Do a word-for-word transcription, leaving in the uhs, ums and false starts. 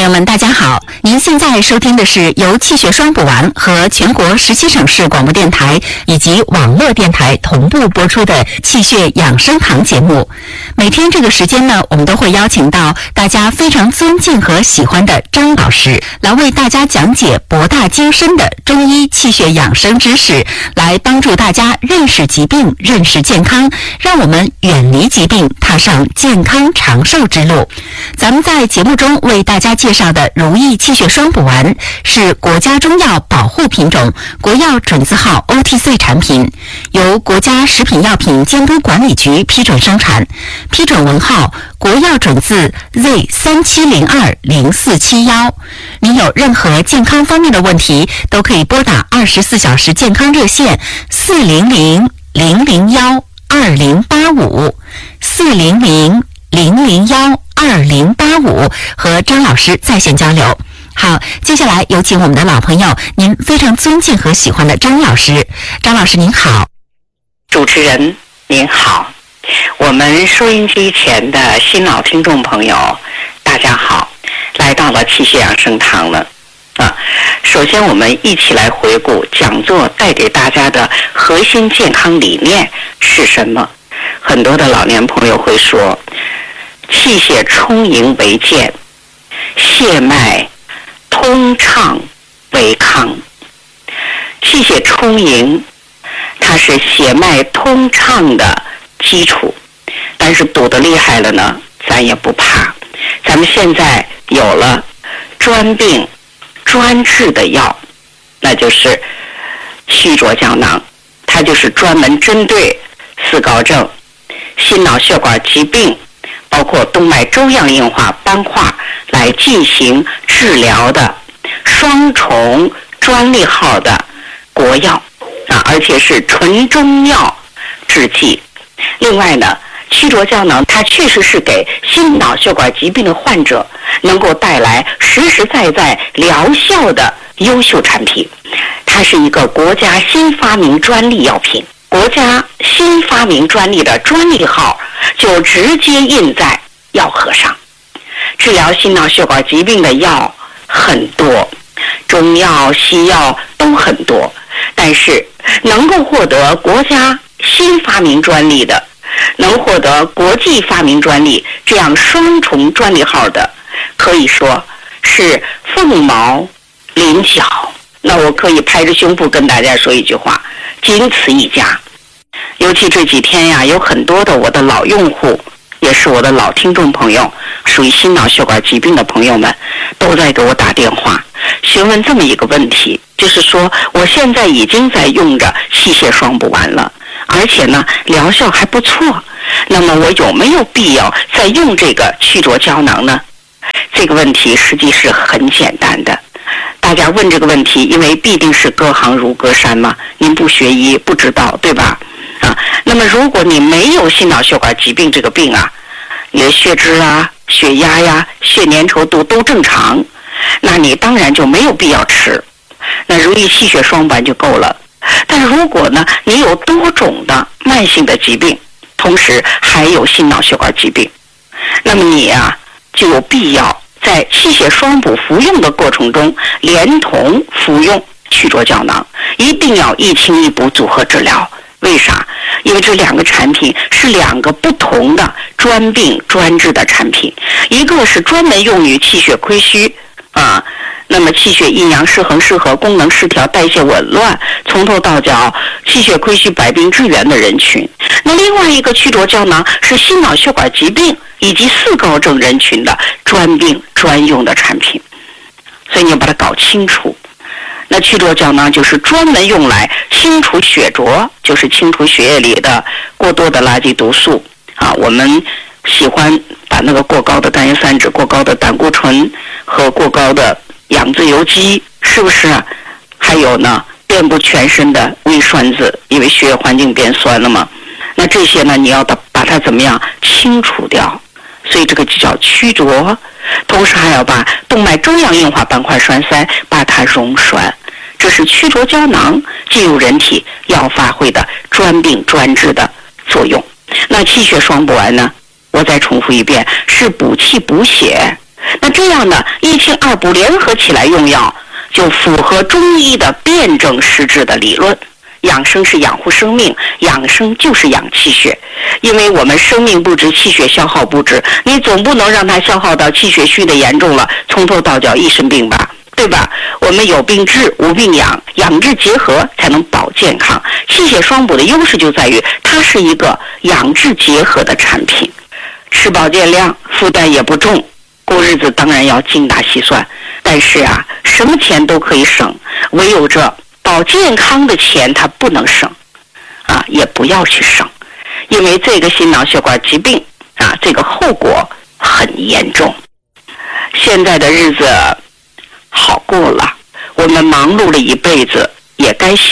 朋友们，大家好！您现在收听的是由气血双补丸和全国十七省市广播电台以及网络电台同步播出的气血养生堂节目。每天这个时间呢，我们都会邀请到大家非常尊敬和喜欢的张老师，来为大家讲解博大精深的中医气血养生知识，来帮助大家认识疾病、认识健康，让我们远离疾病，踏上健康长寿之路。咱们在节目中为大家介绍的如意气血双补丸是国家中药保护品种，国药准字号 O T C 产品，由国家食品药品监督管理局批准生产，批准文号国药准字 Z 三七零二零四七一。您有任何健康方面的问题，都可以拨打二十四小时健康热线四零零零零幺二零八五四零零零零幺二零八五和张老师在线交流。好，接下来有请我们的老朋友，您非常尊敬和喜欢的张老师。张老师您好。 主持人您好，我们收音机前的新老听众朋友大家好，来到了气血养生堂了啊。首先我们一起来回顾讲座带给大家的核心健康理念是什么。很多的老年朋友会说，气血充盈为健，血脉通畅为康。气血充盈它是血脉通畅的基础，但是堵得厉害了呢，咱也不怕。咱们现在有了专病专治的药，那就是曲浊胶囊，它就是专门针对四高症、心脑血管疾病，包括动脉粥样硬化斑块来进行治疗的双重专利号的国药啊，而且是纯中药制剂。另外呢，曲浊胶囊它确实是给心脑血管疾病的患者能够带来实实在在疗效的优秀产品。它是一个国家新发明专利药品，国家新发明专利的专利号就直接印在药盒上。治疗心脑血管疾病的药很多，中药西药都很多，但是能够获得国家新发明专利的，能获得国际发明专利这样双重专利号的，可以说是凤毛麟角。那我可以拍着胸脯跟大家说一句话，仅此一家。尤其这几天呀，有很多的我的老用户，也是我的老听众朋友，属于心脑血管疾病的朋友们，都在给我打电话询问这么一个问题，就是说我现在已经在用着气血双补丸了，而且呢疗效还不错，那么我有没有必要再用这个曲浊胶囊呢？这个问题实际是很简单的。大家问这个问题，因为必定是隔行如隔山嘛，您不学医不知道，对吧？啊，那么如果你没有心脑血管疾病这个病啊，你的血脂啊、血压呀、血粘稠度都正常，那你当然就没有必要吃，那如意气血双补丸就够了。但如果呢，你有多种的慢性的疾病，同时还有心脑血管疾病，那么你啊就有必要在气血双补服用的过程中，连同服用曲浊胶囊，一定要一清一补组合治疗。为啥？因为这两个产品是两个不同的专病专治的产品，一个是专门用于气血亏虚啊，那么气血阴阳失衡失和、功能失调、代谢紊乱，从头到脚气血亏虚、百病之源的人群。那另外一个曲浊胶囊是心脑血管疾病以及四高症人群的专病专用的产品，所以你要把它搞清楚。那曲浊胶囊就是专门用来清除血浊，就是清除血液里的过多的垃圾毒素啊。我们喜欢把那个过高的单元三酯、过高的胆固醇和过高的氧自由基，是不是啊？还有呢，遍布全身的微栓子，因为血液环境变酸了嘛。那这些呢，你要把它怎么样清除掉？所以这个就叫曲浊。同时还要把动脉粥样硬化斑块栓塞把它溶栓，这是曲浊胶囊进入人体要发挥的专病专治的作用。那气血双补丸呢，我再重复一遍，是补气补血， 那这样呢，一清二补联合起来用药，就符合中医的辩证施治的理论。养生是养护生命，养生就是养气血，因为我们生命不止，气血消耗不止，你总不能让它消耗到气血虚的严重了，从头到脚一身病吧，对吧？我们有病治，无病养，养治结合才能保健康。气血双补的优势就在于它是一个养治结合的产品，吃饱见量，负担也不重，过日子当然要精打细算，但是啊，什么钱都可以省，唯有这保健康的钱它不能省啊，也不要去省，因为这个心脑血管疾病啊，这个后果很严重。现在的日子好过了，我们忙碌了一辈子，也该